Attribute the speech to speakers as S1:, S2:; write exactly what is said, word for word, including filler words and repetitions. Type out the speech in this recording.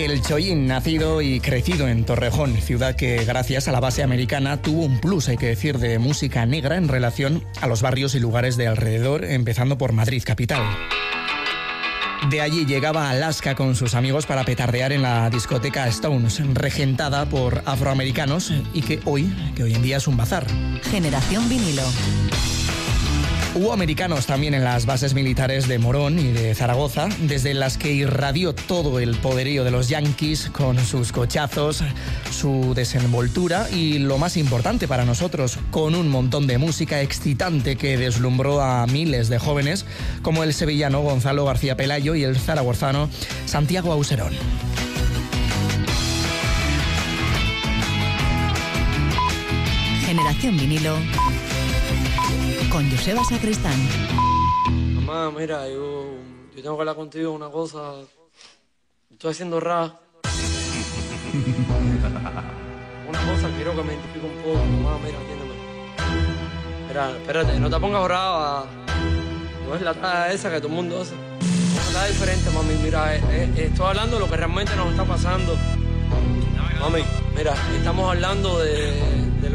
S1: El Chollín, nacido y crecido en Torrejón, ciudad que gracias a la base americana tuvo un plus, hay que decir, de música negra en relación a los barrios y lugares de alrededor, empezando por Madrid capital. De allí llegaba a Alaska con sus amigos para petardear en la discoteca Stones, regentada por afroamericanos y que hoy, que hoy en día es un bazar.
S2: Generación vinilo.
S1: Hubo americanos también en las bases militares de Morón y de Zaragoza, desde las que irradió todo el poderío de los yanquis con sus cochazos, su desenvoltura y, lo más importante para nosotros, con un montón de música excitante que deslumbró a miles de jóvenes, como el sevillano Gonzalo García Pelayo y el zaragozano Santiago Auserón.
S2: Generación vinilo con Joseba Sacristán.
S3: Mamá, mira, yo, yo tengo que hablar contigo una cosa. Estoy haciendo rap. Una cosa, quiero que me identifique un poco. Mamá, mira, atiéndeme. Mira, espérate, no te pongas brava. No es la talla esa que todo el mundo hace. Es una talla diferente, mami. Mira, eh, eh, estoy hablando de lo que realmente nos está pasando. Mami, mira, estamos hablando de... de